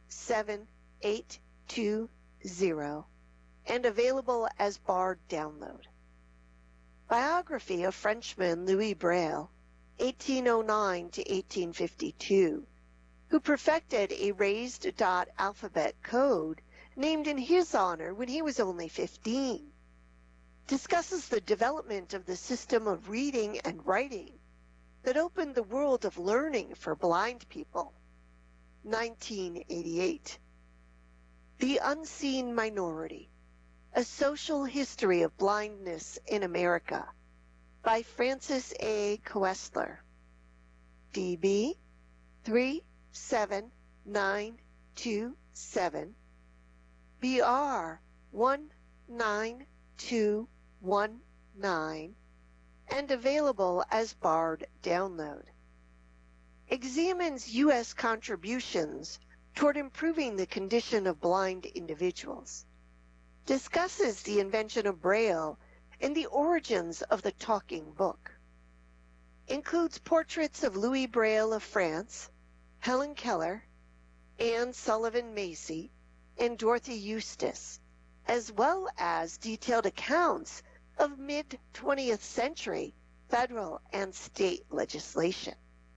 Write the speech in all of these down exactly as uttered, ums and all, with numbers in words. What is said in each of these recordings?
seven eight two zero and available as Bard download. Biography of Frenchman Louis Braille, eighteen oh nine to eighteen fifty-two, who perfected a raised dot alphabet code named in his honor when he was only fifteen, discusses the development of the system of reading and writing that opened the world of learning for blind people. nineteen eighty-eight. The Unseen Minority, A Social History of Blindness in America, by Francis A. Koestler. D B three seven nine two seven, B R one nine two one nine, and available as Bard download. Examines U S contributions toward improving the condition of blind individuals. Discusses the invention of Braille and the origins of the talking book. Includes portraits of Louis Braille of France, Helen Keller, Anne Sullivan Macy, and Dorothy Eustace, as well as detailed accounts of mid-twentieth century federal and state legislation.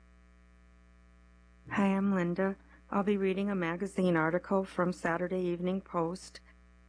Hi, I'm Linda. I'll be reading a magazine article from Saturday Evening Post,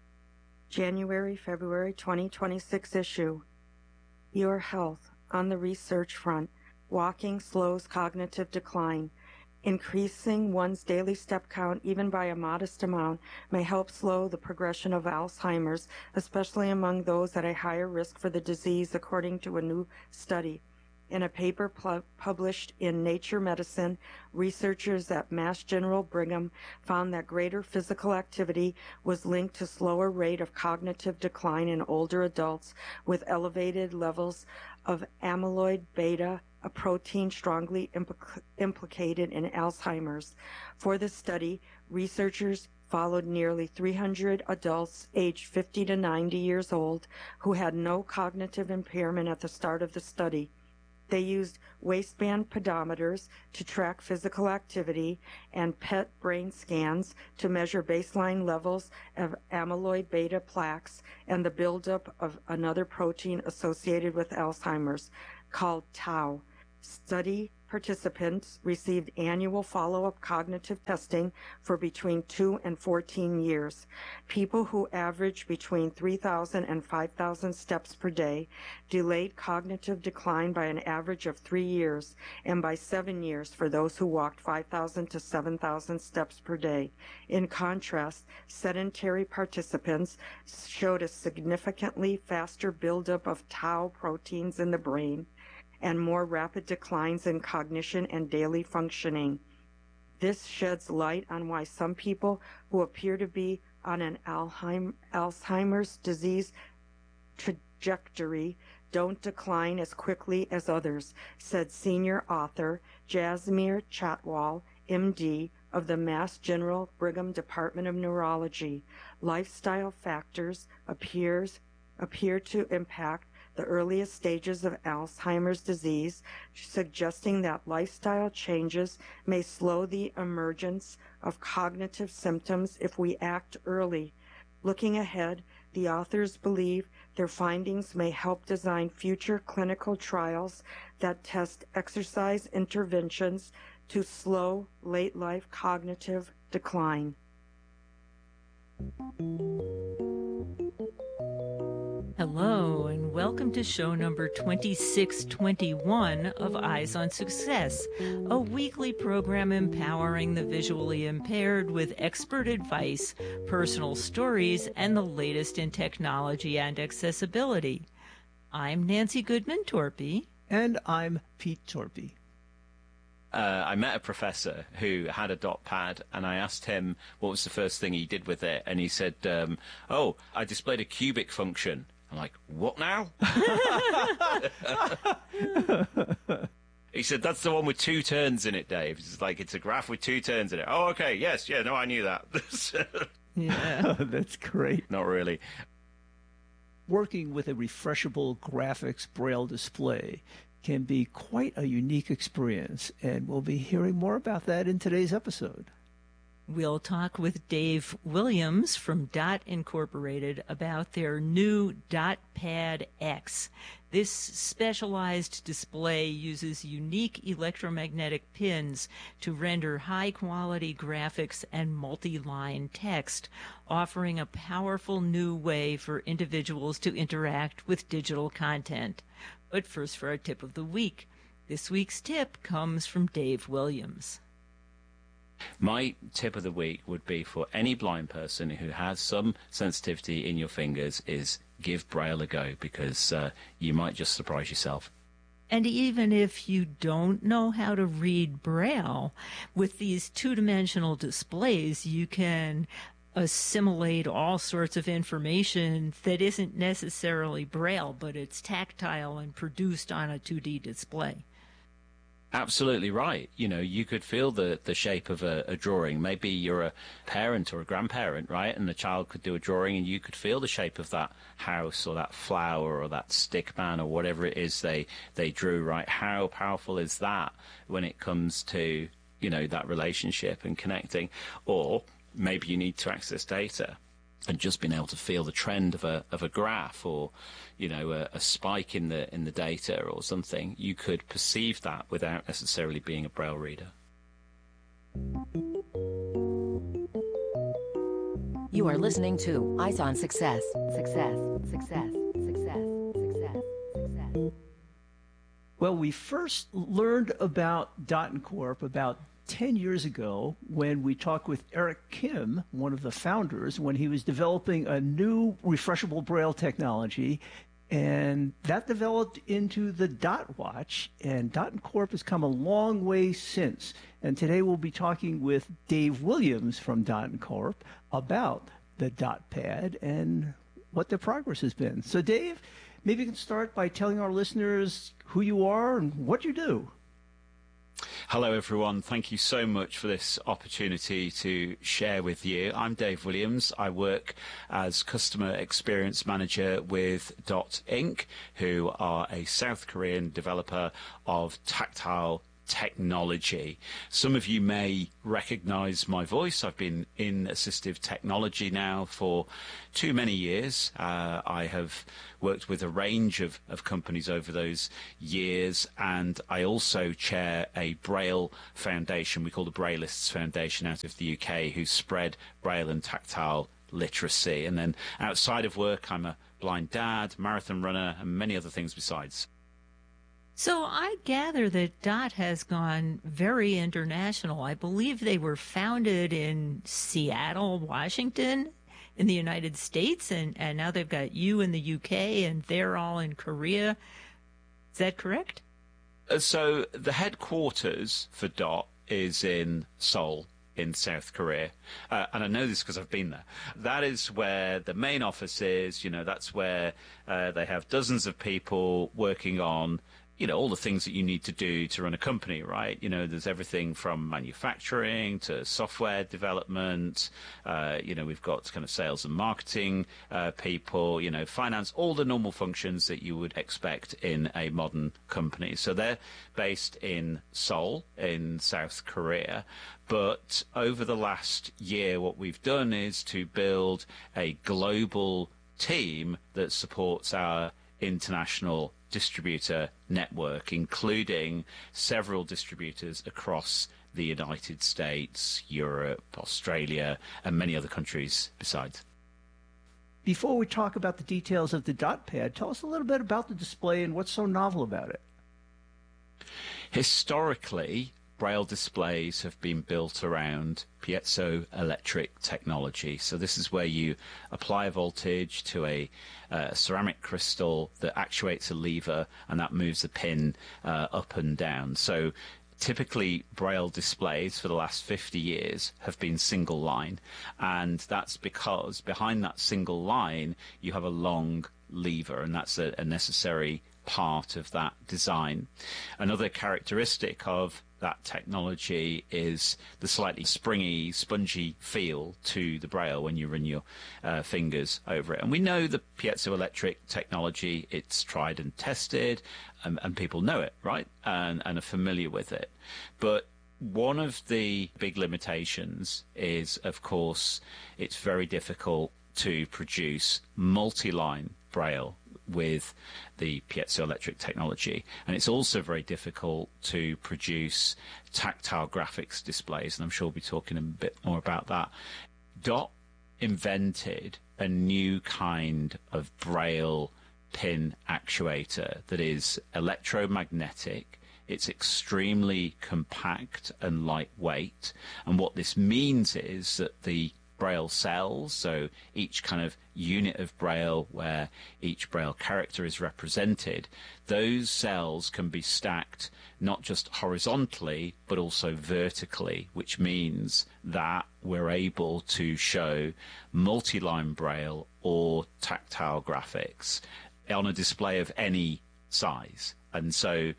January February twenty twenty-six issue. Your Health on the Research Front, Walking Slows Cognitive Decline. Increasing one's daily step count, even by a modest amount, may help slow the progression of Alzheimer's, especially among those at a higher risk for the disease, according to a new study. In a paper pu- published in Nature Medicine, researchers at Mass General Brigham found that greater physical activity was linked to slower rate of cognitive decline in older adults with elevated levels of amyloid beta, a protein strongly implic- implicated in Alzheimer's. For this study, researchers followed nearly three hundred adults aged fifty to ninety years old who had no cognitive impairment at the start of the study. They used waistband pedometers to track physical activity and P E T brain scans to measure baseline levels of amyloid beta plaques and the buildup of another protein associated with Alzheimer's, called tau. Study participants received annual follow-up cognitive testing for between two and fourteen years. People who averaged between three thousand and five thousand steps per day delayed cognitive decline by an average of three years and by seven years for those who walked five thousand to seven thousand steps per day. In contrast, sedentary participants showed a significantly faster buildup of tau proteins in the brain and more rapid declines in cognition and daily functioning. This sheds light on why some people who appear to be on an Alzheimer's disease trajectory don't decline as quickly as others, said senior author Jasmeer Chatwal, M D, of the Mass General Brigham Department of Neurology. Lifestyle factors appears, appear to impact the earliest stages of Alzheimer's disease, suggesting that lifestyle changes may slow the emergence of cognitive symptoms if we act early. Looking ahead, the authors believe their findings may help design future clinical trials that test exercise interventions to slow late-life cognitive decline. Hello, and welcome to show number twenty-six twenty-one of Eyes on Success, a weekly program empowering the visually impaired with expert advice, personal stories, and the latest in technology and accessibility. I'm Nancy Goodman Torpy. And I'm Pete Torpy. Uh, I met a professor who had a dot pad, and I asked him what was the first thing he did with it, and he said, um, oh, I displayed a cubic function. I'm like, what now? He said, that's the one with two turns in it, Dave. It's like, it's a graph with two turns in it. Oh, okay, yes, yeah, no, I knew that. Yeah, that's great. Not really. Working with a refreshable graphics braille display can be quite a unique experience, and we'll be hearing more about that in today's episode. We'll talk with Dave Williams from Dot Incorporated about their new DotPad X. This specialized display uses unique electromagnetic pins to render high-quality graphics and multi-line text, offering a powerful new way for individuals to interact with digital content. But first, for our tip of the week. This week's tip comes from Dave Williams. My tip of the week would be for any blind person who has some sensitivity in your fingers is give Braille a go, because uh, you might just surprise yourself. And even if you don't know how to read Braille, with these two-dimensional displays, you can assimilate all sorts of information that isn't necessarily Braille, but it's tactile and produced on a two D display. Absolutely right. You know, you could feel the, the shape of a, a drawing. Maybe you're a parent or a grandparent, right? And the child could do a drawing and you could feel the shape of that house or that flower or that stick man or whatever it is they, they drew, right? How powerful is that when it comes to, you know, that relationship and connecting? Or maybe you need to access data and just being able to feel the trend of a of a graph, or you know a, a spike in the in the data or something. You could perceive that without necessarily being a Braille reader. You are listening to Eyes on Success. Success. Success. Success. Success. Success. Well, we first learned about Dot and Corp about ten years ago when we talked with Eric Kim, one of the founders, when he was developing a new refreshable Braille technology, and that developed into the Dot Watch, and Dot and Corp has come a long way since. And today we'll be talking with Dave Williams from Dot and Corp about the DotPad and what the progress has been. So Dave, maybe you can start by telling our listeners who you are and what you do. Hello, everyone. Thank you so much for this opportunity to share with you. I'm Dave Williams. I work as Customer Experience Manager with Dot Incorporated, who are a South Korean developer of tactile technology. Some of you may recognize my voice. I've been in assistive technology now for too many years. Uh, I have worked with a range of, of companies over those years, and I also chair a Braille foundation we call the Braillists Foundation out of the U K, who spread Braille and tactile literacy. And then outside of work, I'm a blind dad, marathon runner, and many other things besides. So I gather that Dot has gone very international. I believe they were founded in Seattle, Washington, in the United States, and, and now they've got you in the U K, and they're all in Korea. Is that correct? Uh, so the headquarters for Dot is in Seoul, in South Korea. Uh, and I know this because I've been there. That is where the main office is. You know, that's where uh, they have dozens of people working on you know, all the things that you need to do to run a company, right? You know, there's everything from manufacturing to software development. Uh, you know, we've got kind of sales and marketing uh, people, you know, finance, all the normal functions that you would expect in a modern company. So they're based in Seoul, in South Korea. But over the last year, what we've done is to build a global team that supports our international distributor network, including several distributors across the United States, Europe, Australia, and many other countries besides. Before we talk about the details of the DotPad, tell us a little bit about the display and what's so novel about it. Historically, Braille displays have been built around piezoelectric technology. So this is where you apply a voltage to a uh, ceramic crystal that actuates a lever, and that moves the pin uh, up and down. So typically Braille displays for the last fifty years have been single line, and that's because behind that single line you have a long lever, and that's a, a necessary part of that design. Another characteristic of that technology is the slightly springy, spongy feel to the Braille when you run your uh, fingers over it. And we know the piezoelectric technology, it's tried and tested, and, and people know it, right, and, and are familiar with it. But one of the big limitations is, of course, it's very difficult to produce multi-line Braille with the piezoelectric technology. And it's also very difficult to produce tactile graphics displays, and I'm sure we'll be talking a bit more about that. Dot invented a new kind of Braille pin actuator that is electromagnetic. It's extremely compact and lightweight. And what this means is that the Braille cells, so each kind of unit of Braille where each Braille character is represented, those cells can be stacked not just horizontally but also vertically, which means that we're able to show multi-line Braille or tactile graphics on a display of any size. And so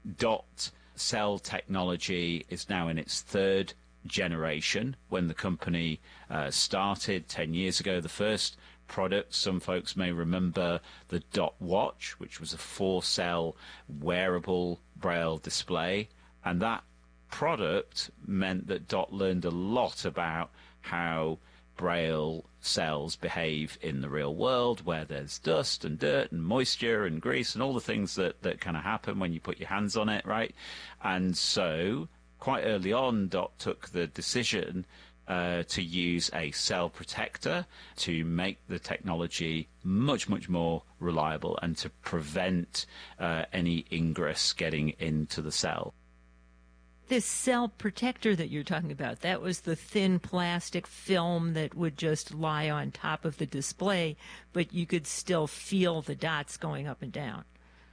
dot cell technology is now in its third generation. When the company uh, started ten years ago, the first product, some folks may remember the Dot Watch, which was a four-cell wearable Braille display, and that product meant that Dot learned a lot about how Braille cells behave in the real world, where there's dust and dirt and moisture and grease and all the things that, that kind of happen when you put your hands on it, right? And so quite early on, Dot took the decision uh, to use a cell protector to make the technology much, much more reliable and to prevent uh, any ingress getting into the cell. This cell protector that you're talking about, that was the thin plastic film that would just lie on top of the display, but you could still feel the dots going up and down.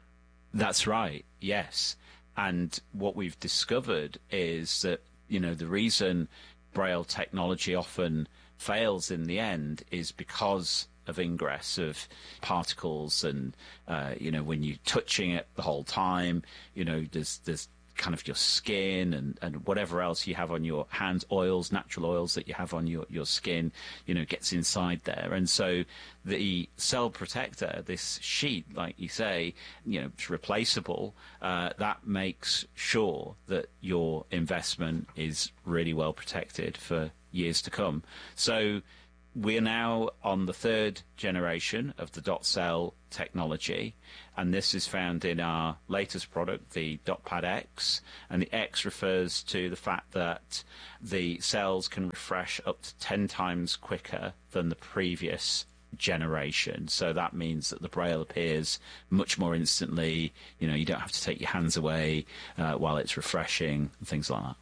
That's right, yes. And what we've discovered is that, you know, the reason Braille technology often fails in the end is because of ingress of particles and, uh, you know, when you're touching it the whole time, you know, there's, there's kind of your skin and, and whatever else you have on your hands, oils, natural oils that you have on your, your skin, you know, gets inside there. And so the cell protector, this sheet, like you say, you know, it's replaceable. Uh, that makes sure that your investment is really well protected for years to come. So we're now on the third generation of the dot cell technology, and this is found in our latest product, the DotPad X, and the X refers to the fact that the cells can refresh up to ten times quicker than the previous generation. So that means that the Braille appears much more instantly. You know, you don't have to take your hands away uh, while it's refreshing and things like that.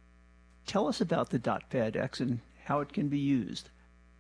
Tell us about the DotPad X and how it can be used.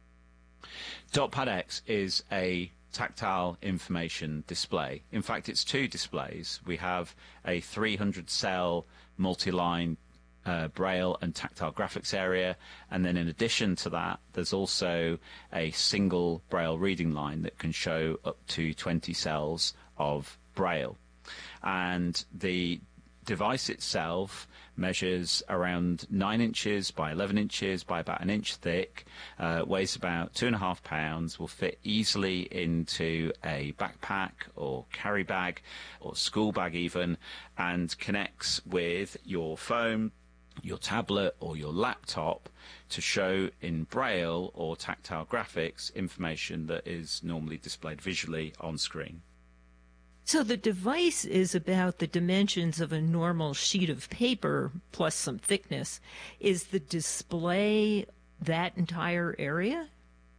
DotPad X is a tactile information display. In fact, it's two displays. We have a three hundred cell multi-line uh, Braille and tactile graphics area, and then in addition to that, there's also a single Braille reading line that can show up to twenty cells of Braille. And the device itself measures around nine inches by eleven inches by about an inch thick, uh, weighs about two and a half pounds, will fit easily into a backpack or carry bag or school bag even, and connects with your phone, your tablet or your laptop to show in Braille or tactile graphics information that is normally displayed visually on screen. So the device is about the dimensions of a normal sheet of paper plus some thickness. Is the display that entire area?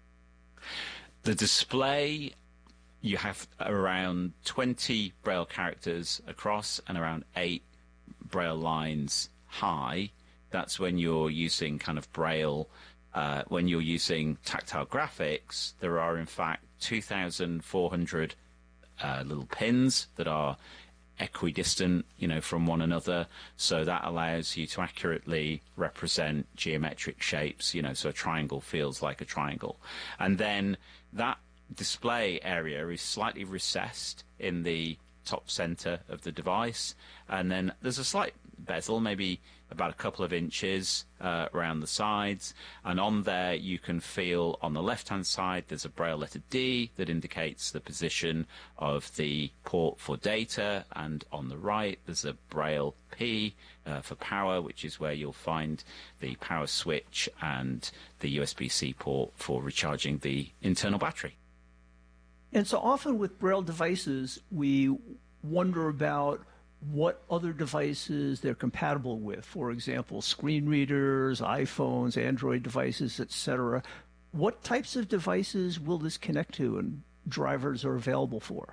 The display, you have around twenty Braille characters across and around eight Braille lines high. That's when you're using kind of Braille. Uh, when you're using tactile graphics, there are in fact two thousand four hundred Uh, little pins that are equidistant, you know, from one another. So that allows you to accurately represent geometric shapes, you know, so a triangle feels like a triangle. And then that display area is slightly recessed in the top center of the device. And then there's a slight bezel, maybe about a couple of inches uh, around the sides, and on there you can feel on the left-hand side there's a Braille letter D that indicates the position of the port for data, and on the right there's a Braille P uh, for power, which is where you'll find the power switch and the U S B-C port for recharging the internal battery. And so often with Braille devices, we wonder about what other devices they're compatible with. For example, screen readers, iPhones, Android devices, et cetera. What types of devices will this connect to and drivers are available for?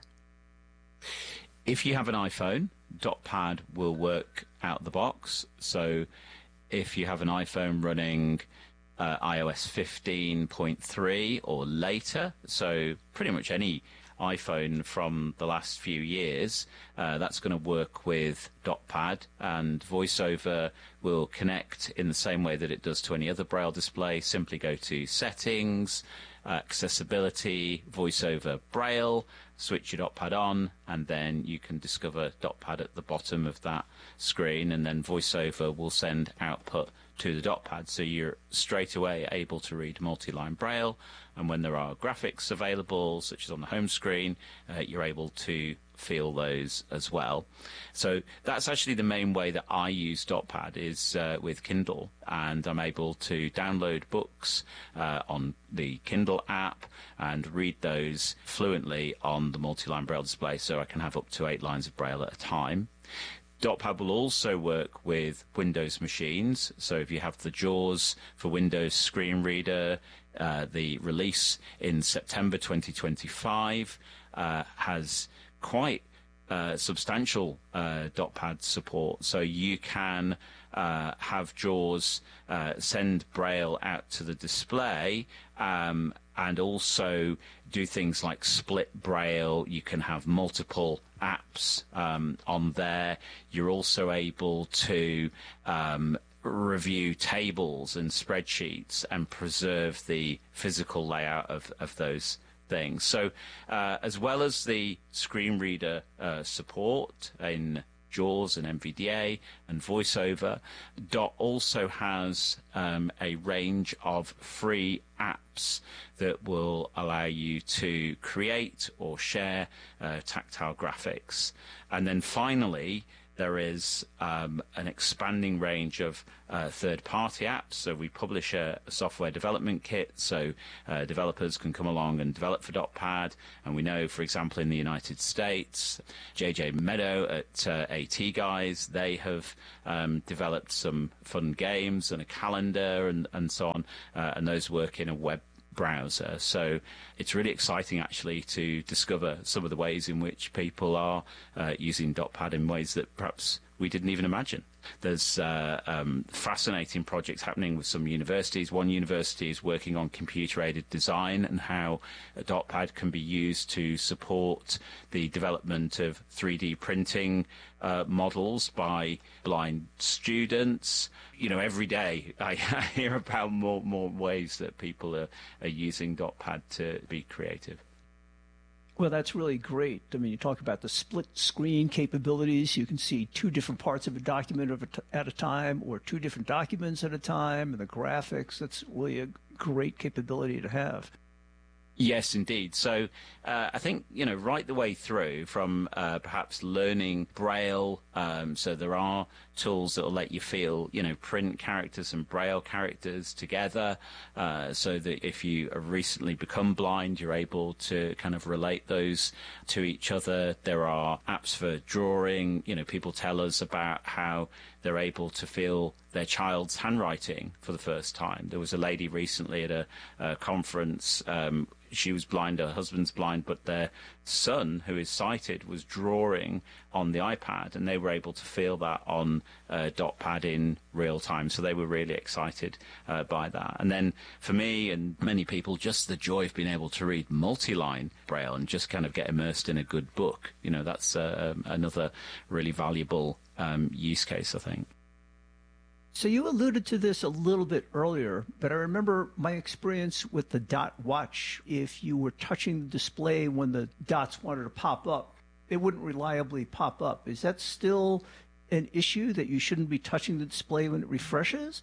If you have an iPhone, DotPad will work out the box. So if you have an iPhone running uh, i O S fifteen point three or later, so pretty much any iPhone from the last few years, uh, that's going to work with DotPad, and VoiceOver will connect in the same way that it does to any other Braille display. Simply go to Settings, Accessibility, VoiceOver Braille, switch your DotPad on, and then you can discover DotPad at the bottom of that screen, and then VoiceOver will send output to the DotPad, so you're straight away able to read multi-line Braille, and when there are graphics available, such as on the home screen, uh, you're able to feel those as well. So that's actually the main way that I use DotPad, is uh, with Kindle, and I'm able to download books uh, on the Kindle app and read those fluently on the multi-line Braille display, so I can have up to eight lines of Braille at a time. DotPad will also work with Windows machines, so if you have the JAWS for Windows Screen Reader, uh, the release in September twenty twenty-five uh, has quite uh, substantial uh, DotPad support, so you can uh, have JAWS uh, send Braille out to the display, um, and also do things like split Braille. You can have multiple apps um, on there. You're also able to um, review tables and spreadsheets and preserve the physical layout of, of those things. So uh, as well as the screen reader uh, support in JAWS and N V D A and VoiceOver, Dot also has um, a range of free apps that will allow you to create or share uh, tactile graphics. And then finally, there is um, an expanding range of uh, third-party apps. So we publish a, a software development kit, so uh, developers can come along and develop for DotPad. And we know, for example, in the United States, J J Meadow at uh, AT Guys, they have um, developed some fun games and a calendar and, and so on, uh, and those work in a web browser. So it's really exciting actually to discover some of the ways in which people are uh, using DotPad in ways that perhaps we didn't even imagine. There's uh, um, fascinating projects happening with some universities. One university is working on computer-aided design and how a DotPad can be used to support the development of three D printing uh, models by blind students. You know, every day I, I hear about more more ways that people are, are using DotPad to be creative. Well, that's really great. I mean, you talk about the split screen capabilities. You can see two different parts of a document at a time, or two different documents at a time, and the graphics. That's really a great capability to have. Yes, indeed. So uh, I think, you know, right the way through from uh, perhaps learning Braille, um, so there are tools that will let you feel, you know, print characters and Braille characters together, uh, so that if you have recently become blind, you're able to kind of relate those to each other. There are apps for drawing. You know, people tell us about how they're able to feel their child's handwriting for the first time. There was a lady recently at a, a conference. Um, she was blind, her husband's blind, but their son, who is sighted, was drawing on the iPad, and they were able to feel that on uh, DotPad in real time. So they were really excited uh, by that. And then for me and many people, just the joy of being able to read multi-line Braille and just kind of get immersed in a good book. You know, that's uh, another really valuable um, use case, I think. So you alluded to this a little bit earlier, but I remember my experience with the Dot Watch. If you were touching the display when the dots wanted to pop up, it wouldn't reliably pop up. Is that still an issue that you shouldn't be touching the display when it refreshes?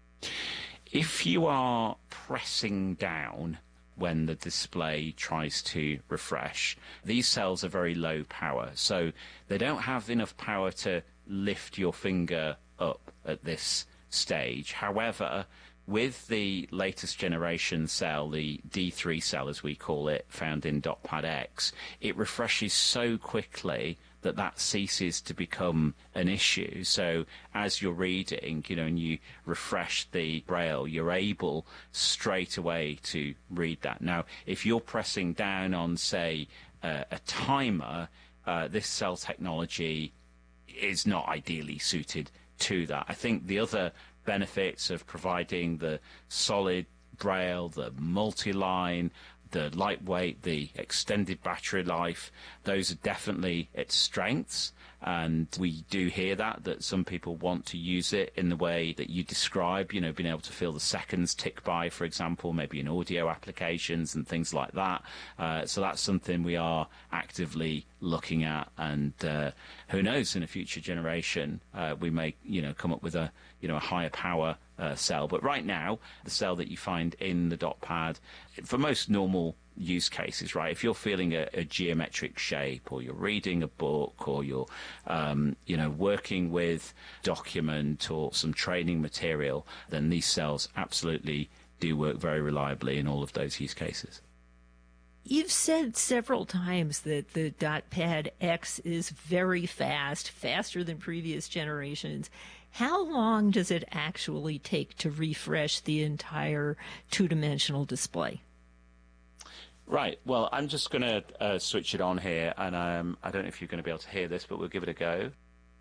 If you are pressing down when the display tries to refresh, these cells are very low power, so they don't have enough power to lift your finger up at this stage. However, with the latest generation cell, the D three cell as we call it, found in DotPad X, it refreshes so quickly that that ceases to become an issue. So as you're reading, you know, and you refresh the Braille, you're able straight away to read that. Now, if you're pressing down on, say, uh, a timer, uh, this cell technology is not ideally suited to that. I think the other benefits of providing the solid Braille, the multi-line, the lightweight, the extended battery life, those are definitely its strengths. And we do hear that, that some people want to use it in the way that you describe, you know, being able to feel the seconds tick by, for example, maybe in audio applications and things like that. Uh, so that's something we are actively looking at. And uh, who knows, in a future generation, uh, we may, you know, come up with a, you know, a higher power uh, cell. But right now, the cell that you find in the DotPad, for most normal use cases, right? If you're feeling a, a geometric shape, or you're reading a book, or you're, um, you know, working with document or some training material, then these cells absolutely do work very reliably in all of those use cases. You've said several times that the DotPad X is very fast, faster than previous generations. How long does it actually take to refresh the entire two-dimensional display? Right. Well, I'm just going to uh, switch it on here, and um, I don't know if you're going to be able to hear this, but we'll give it a go.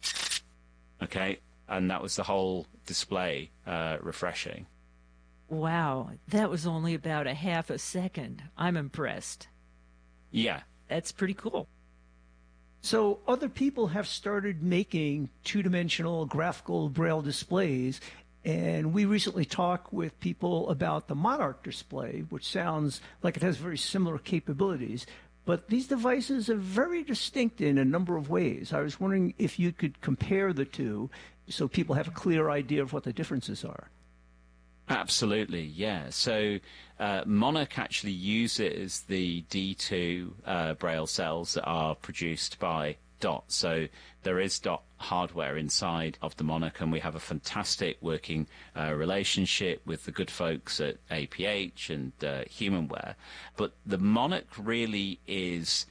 Okay. And that was the whole display uh, refreshing. Wow. That was only about a half a second. I'm impressed. Yeah. That's pretty cool. So other people have started making two-dimensional graphical Braille displays, and we recently talked with people about the Monarch display, which sounds like it has very similar capabilities. But these devices are very distinct in a number of ways. I was wondering if you could compare the two so people have a clear idea of what the differences are. Absolutely, yeah. So uh, Monarch actually uses the D two uh, Braille cells that are produced by Dot. So there is Dot hardware inside of the Monarch, and we have a fantastic working uh, relationship with the good folks at A P H and uh, Humanware. But the Monarch really is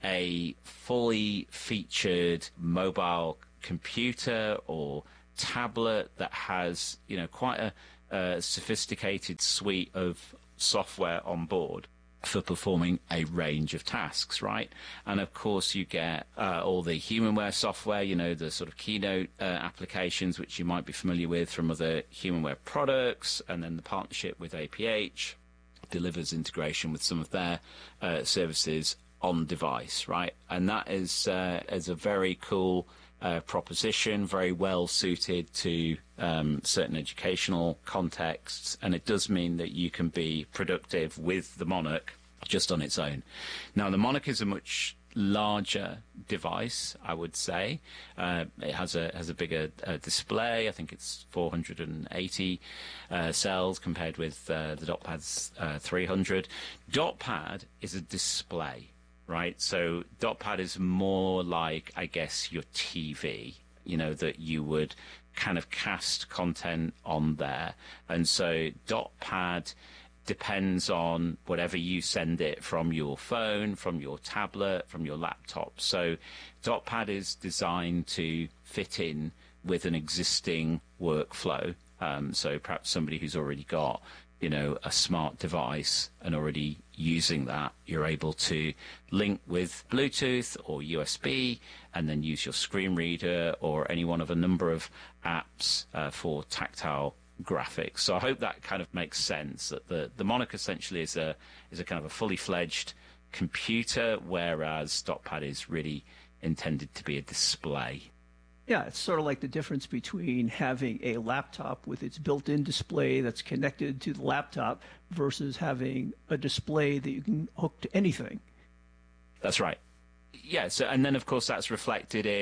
a fully featured mobile computer or tablet that has, you know, quite a Uh, sophisticated suite of software on board for performing a range of tasks, right? And of course you get uh, all the Humanware software, you know, the sort of Keynote uh, applications which you might be familiar with from other Humanware products, and then the partnership with A P H delivers integration with some of their uh, services on device, right? And that is uh, is a very cool Uh, proposition, very well suited to um, certain educational contexts, and it does mean that you can be productive with the Monarch just on its own. Now, the Monarch is a much larger device, I would say. Uh, it has a has a bigger uh, display. I think it's four hundred eighty uh, cells compared with uh, the DotPad's uh, three hundred. DotPad is a display. Right, so DotPad is more like, I guess, your T V, you know, that you would kind of cast content on there. And so DotPad depends on whatever you send it from your phone, from your tablet, from your laptop. So DotPad is designed to fit in with an existing workflow. Um, so perhaps somebody who's already got, you know, a smart device and already using that, you're able to link with Bluetooth or U S B and then use your screen reader or any one of a number of apps uh, for tactile graphics. So I hope that kind of makes sense, that the, the Monarch essentially is a is a kind of a fully fledged computer, whereas DotPad is really intended to be a display. Yeah, it's sort of like the difference between having a laptop with its built-in display that's connected to the laptop versus having a display that you can hook to anything. That's right. Yeah, so, and then, of course, that's reflected in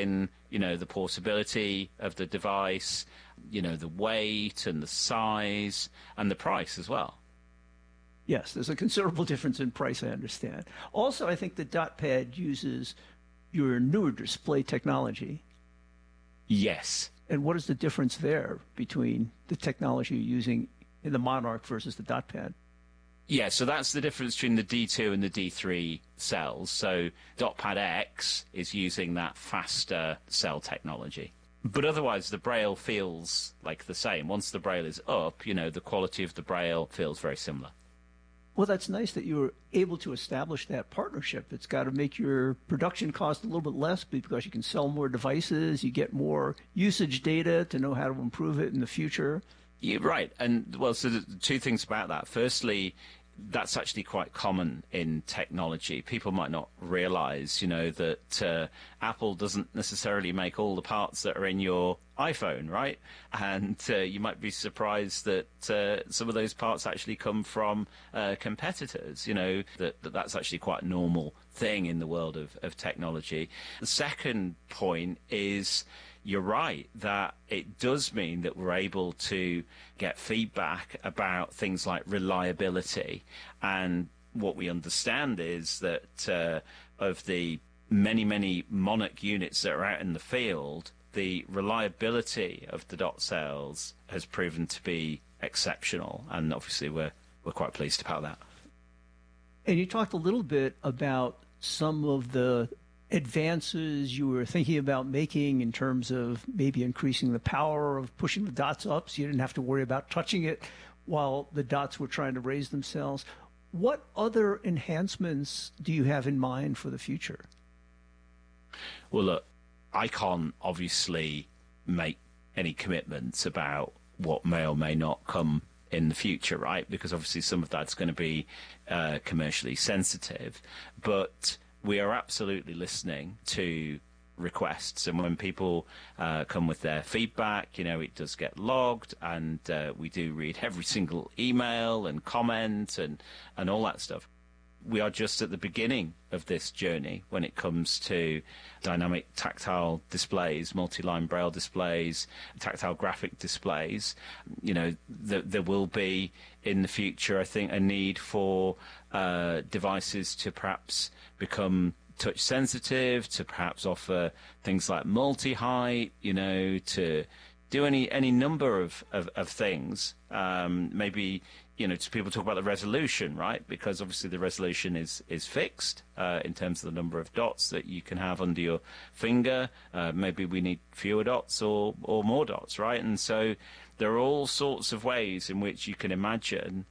you know, the portability of the device, you know, the weight and the size and the price as well. Yes, there's a considerable difference in price, I understand. Also, I think the DotPad uses your newer display technology. Yes. And what is the difference there between the technology you're using in the Monarch versus the DotPad? Yeah, so that's the difference between the D two and the D three cells. So DotPad X is using that faster cell technology. But otherwise, the Braille feels like the same. Once the Braille is up, you know, the quality of the Braille feels very similar. Well, that's nice that you were able to establish that partnership. It's got to make your production cost a little bit less because you can sell more devices, you get more usage data to know how to improve it in the future. You're right. And, well, so the two things about that. Firstly, that's actually quite common in technology. People might not realize, you know, that uh, Apple doesn't necessarily make all the parts that are in your iPhone, right? And uh, you might be surprised that uh, some of those parts actually come from uh, competitors, you know, that, that that's actually quite a normal thing in the world of, of technology. The second point is, you're right that it does mean that we're able to get feedback about things like reliability. And what we understand is that uh, of the many, many Monarch units that are out in the field, the reliability of the dot cells has proven to be exceptional. And obviously we're, we're quite pleased about that. And you talked a little bit about some of the advances you were thinking about making in terms of maybe increasing the power of pushing the dots up so you didn't have to worry about touching it while the dots were trying to raise themselves. What other enhancements do you have in mind for the future? Well, look, I can't obviously make any commitments about what may or may not come in the future, right? Because obviously some of that's going to be uh, commercially sensitive. But we are absolutely listening to requests, and when people uh, come with their feedback, you know, it does get logged, and uh, we do read every single email and comment and, and all that stuff. We are just at the beginning of this journey when it comes to dynamic tactile displays, multi-line Braille displays, tactile graphic displays. You know, th- there will be in the future, I think, a need for uh, devices to perhaps become touch sensitive, to perhaps offer things like multi-height, you know, to do any any number of, of, of things. Um, maybe, you know, to people talk about the resolution, right? Because obviously the resolution is, is fixed uh, in terms of the number of dots that you can have under your finger. Uh, maybe we need fewer dots or, or more dots, right? And so there are all sorts of ways in which you can imagine